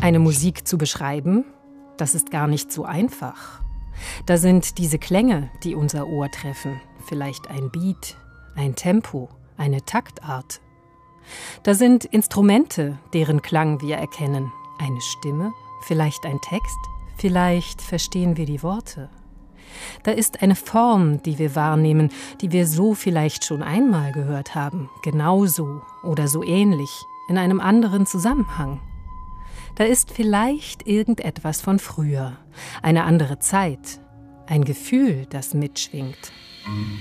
Eine Musik zu beschreiben, das ist gar nicht so einfach. Da sind diese Klänge, die unser Ohr treffen, vielleicht ein Beat, ein Tempo, eine Taktart. Da sind Instrumente, deren Klang wir erkennen, eine Stimme, vielleicht ein Text, vielleicht verstehen wir die Worte. Da ist eine Form, die wir wahrnehmen, die wir so vielleicht schon einmal gehört haben, genauso oder so ähnlich, in einem anderen Zusammenhang. Da ist vielleicht irgendetwas von früher, eine andere Zeit, ein Gefühl, das mitschwingt.